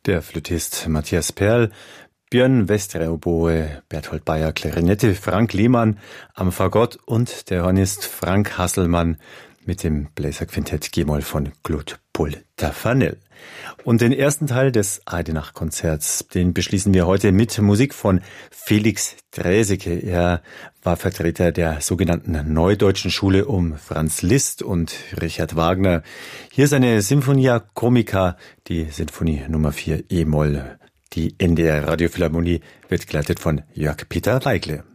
Der Flötist Matthias Perl, Björn Westre Oboe, Berthold Bayer Klarinette, Frank Lehmann am Fagott und der Hornist Frank Hasselmann mit dem Bläserquintett G-Moll von Claude Paul Tafanel. Und den ersten Teil des Eidenach-Konzerts, den beschließen wir heute mit Musik von Felix Draeseke. Er war Vertreter der sogenannten Neudeutschen Schule um Franz Liszt und Richard Wagner. Hier seine Sinfonia Comica, die Sinfonie Nummer 4 E-Moll. Die NDR Radiophilharmonie wird geleitet von Jörg Peter Reigle.